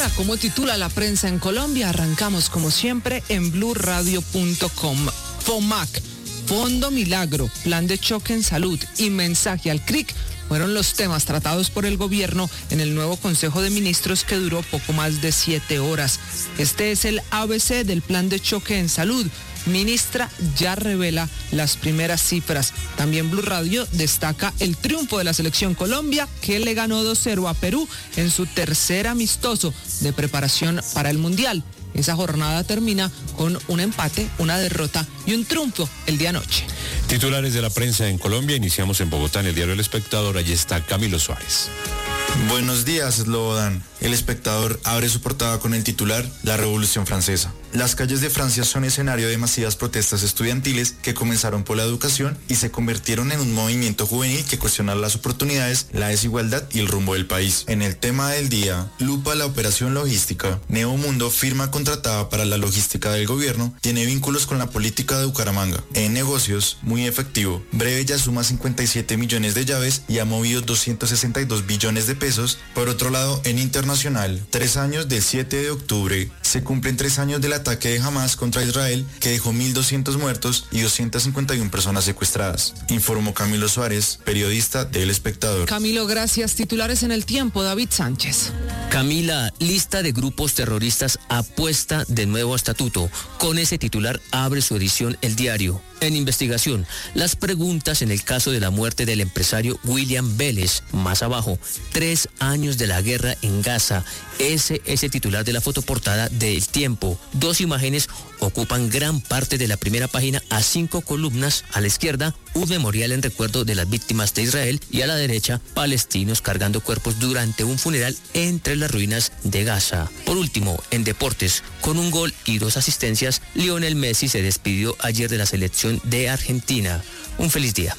hora, como titula la prensa en Colombia, arrancamos como siempre en blurradio.com. FOMAC, Fondo Milagro, Plan de Choque en Salud y mensaje al CRIC fueron los temas tratados por el gobierno en el nuevo Consejo de Ministros que duró poco más de 7 horas. Este es el ABC del Plan de Choque en Salud. Ministra ya revela las primeras cifras. También Blue Radio destaca el triunfo de la selección Colombia, que le ganó 2-0 a Perú en su tercer amistoso de preparación para el Mundial. Esa jornada termina con un empate, una derrota y un triunfo el día anoche. Titulares de la prensa en Colombia. Iniciamos en Bogotá, en el diario El Espectador. Allí está Camilo Suárez. Buenos días, Slobodan. El Espectador abre su portada con el titular La Revolución Francesa. Las calles de Francia son escenario de masivas protestas estudiantiles que comenzaron por la educación y se convirtieron en un movimiento juvenil que cuestiona las oportunidades, la desigualdad y el rumbo del país. En el tema del día, lupa la operación logística. Neomundo, firma contratada para la logística del gobierno, tiene vínculos con la política de Bucaramanga. En negocios, muy efectivo. Breve ya suma 57 millones de llaves y ha movido 262 billones de pesos. Por otro lado, en internacional, 3 años del 7 de octubre. Se cumplen 3 años del ataque de Hamas contra Israel, que dejó 1.200 muertos y 251 personas secuestradas. Informó Camilo Suárez, periodista del Espectador. Camilo, gracias. Titulares en El Tiempo, David Sánchez. Camila, lista de grupos terroristas apuesta de nuevo a estatuto. Con ese titular abre su edición El Diario. En investigación, las preguntas en el caso de la muerte del empresario William Vélez. Más abajo, 3 años de la guerra en Gaza. Ese es el titular de la fotoportada de El Tiempo. 2 imágenes ocupan gran parte de la primera página a 5 columnas. A la izquierda, un memorial en recuerdo de las víctimas de Israel y a la derecha, palestinos cargando cuerpos durante un funeral entre las ruinas de Gaza. Por último, en deportes, con un gol y 2 asistencias, Lionel Messi se despidió ayer de la selección de Argentina. Un feliz día.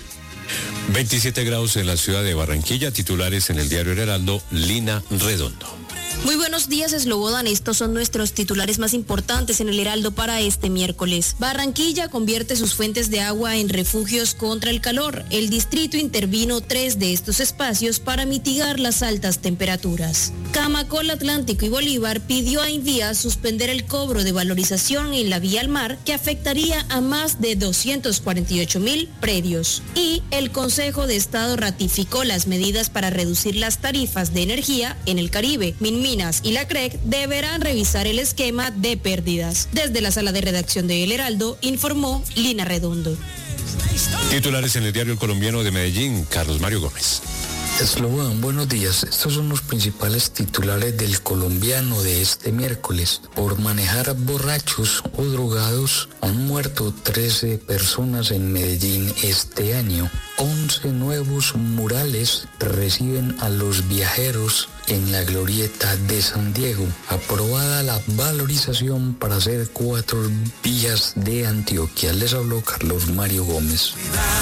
27 grados en la ciudad de Barranquilla. Titulares en el diario El Heraldo, Lina Redondo. Muy buenos días, Slobodan. Estos son nuestros titulares más importantes en el Heraldo para este miércoles. Barranquilla convierte sus fuentes de agua en refugios contra el calor. El distrito intervino 3 de estos espacios para mitigar las altas temperaturas. Camacol, Atlántico y Bolívar pidió a Indía suspender el cobro de valorización en la vía al mar, que afectaría a más de 248,000 predios. Y el Consejo de Estado ratificó las medidas para reducir las tarifas de energía en el Caribe. Minminas y la CREC deberán revisar el esquema de pérdidas. Desde la sala de redacción de El Heraldo, informó Lina Redondo. Titulares en el diario El Colombiano de Medellín, Carlos Mario Gómez. Slobodan, buenos días. Estos son los principales titulares del Colombiano de este miércoles. Por manejar borrachos o drogados han muerto 13 personas en Medellín este año. 11 nuevos murales reciben a los viajeros en la glorieta de San Diego. Aprobada la valorización para hacer 4 vías de Antioquia. Les habló Carlos Mario Gómez.